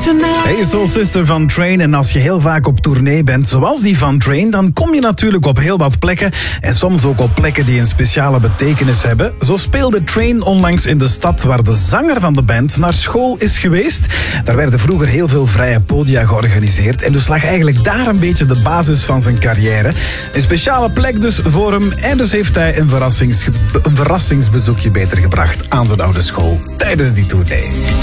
Hey, Soul Sister van Train. En als je heel vaak op tournee bent, zoals die van Train, dan kom je natuurlijk op heel wat plekken. En soms ook op plekken die een speciale betekenis hebben. Zo speelde Train onlangs in de stad waar de zanger van de band naar school is geweest. Daar werden vroeger heel veel vrije podia georganiseerd. En dus lag eigenlijk daar een beetje de basis van zijn carrière. Een speciale plek dus voor hem. En dus heeft hij een verrassingsbezoekje beter gebracht aan zijn oude school tijdens die tournee.